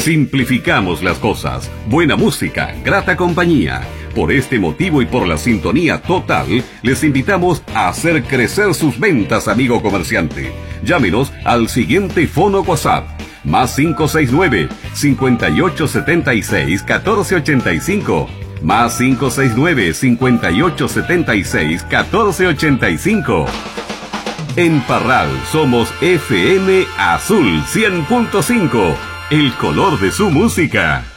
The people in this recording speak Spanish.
Simplificamos las cosas. Buena música, grata compañía. Por este motivo y por la sintonía total, les invitamos a hacer crecer sus ventas, amigo comerciante. Llámenos al siguiente fono WhatsApp. Más 569-5876-1485. Más 569-5876-1485. En Parral somos FM Azul 100.5. El color de su música.